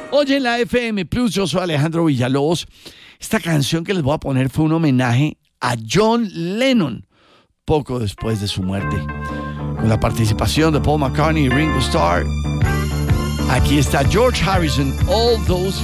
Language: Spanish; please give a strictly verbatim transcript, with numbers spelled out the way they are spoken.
Oye, en la F M Plus, yo soy Alejandro Villalobos. Esta canción que les voy a poner fue un homenaje a John Lennon poco después de su muerte, con la participación de Paul McCartney y Ringo Starr. Aquí está George Harrison, All Those